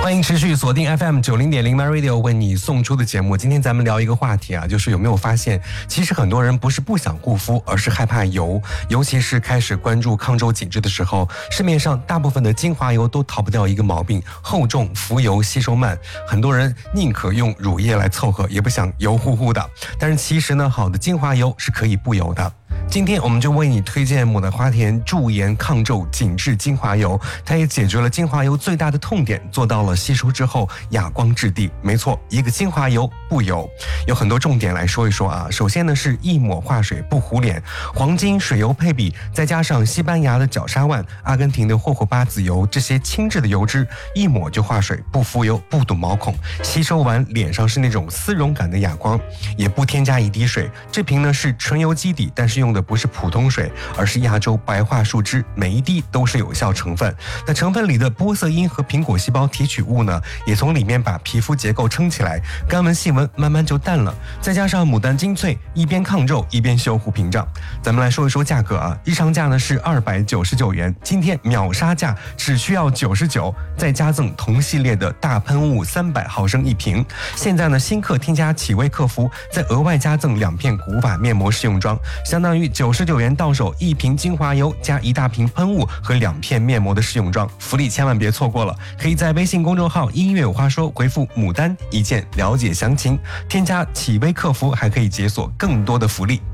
欢迎持续锁定 FM90.0 My Radio 为你送出的节目。今天咱们聊一个话题啊，就是有没有发现，其实很多人不是不想护肤，而是害怕油。尤其是开始关注抗皱紧致的时候，市面上大部分的精华油都逃不掉一个毛病：厚重、浮油、吸收慢。很多人宁可用乳液来凑合，也不想油乎乎的。但是其实呢，好的精华油是可以不油的。今天我们就为你推荐牡丹花田驻颜抗皱紧致精华油，它也解决了精华油最大的痛点，做到了吸收之后哑光质地。没错，一个精华油不油，有很多重点来说一说啊。首先呢是一抹化水不糊脸，黄金水油配比，再加上西班牙的角鲨烷、阿根廷的霍霍巴籽油，这些轻质的油脂，一抹就化水，不浮油，不堵毛孔，吸收完脸上是那种丝绒感的哑光，也不添加一滴水。这瓶呢是纯油基底，但是用的不是普通水，而是亚洲白桦树脂，每一滴都是有效成分。那成分里的玻色因和苹果细胞提取物呢，也从里面把皮肤结构撑起来，干纹细纹慢慢就淡了。再加上牡丹精粹，一边抗皱一边修护屏障。咱们来说一说价格啊，日常价呢是299元，今天秒杀价只需要99，再加赠同系列的大喷雾300毫升一瓶。现在呢新客添加启微客服，再额外加赠2片古法面膜试用装，相当于99元到手一瓶精华油加一大瓶喷雾和2片面膜的试用装，福利千万别错过了。可以在微信公众号音乐有话说回复牡丹一键了解详情，添加启微客服还可以解锁更多的福利。